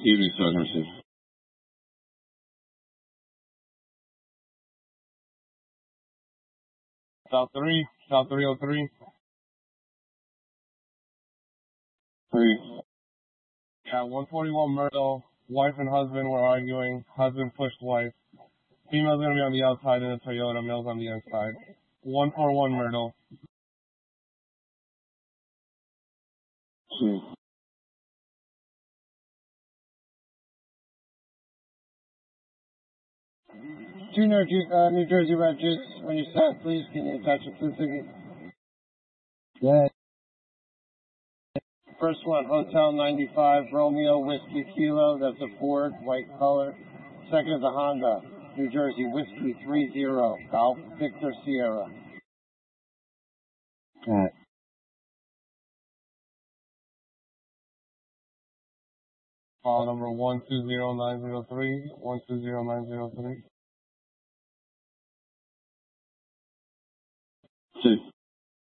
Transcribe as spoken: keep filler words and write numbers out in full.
Evening, Sergeant Receiver. South three, South three oh three. Three. At one forty-one Myrtle, wife and husband were arguing. Husband pushed wife. Female's going to be on the outside in the Toyota. Male's on the inside. one forty-one Myrtle. Two. Two New Jersey, uh, New Jersey Regis. When you start, please, can you attach it to the ticket? Yeah. First one, Hotel ninety-five, Romeo Whiskey Kilo. That's a Ford, white color. Second is a Honda, New Jersey Whiskey three zero, Golf Victor Sierra. All right. File number one two zero nine zero three, one two zero nine zero three. Two.